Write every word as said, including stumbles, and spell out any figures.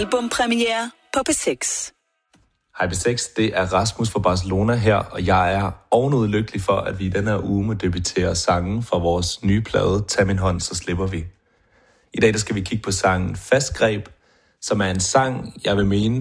Albumpremiere på P seks. Hej P seks, det er Rasmus fra Barcelona her, og jeg er ovenud lykkelig for, at vi i denne her uge må debutere sangen fra vores nye plade, Tag min hånd, så slipper vi. I dag der skal vi kigge på sangen Fast greb, som er en sang, jeg vil mene,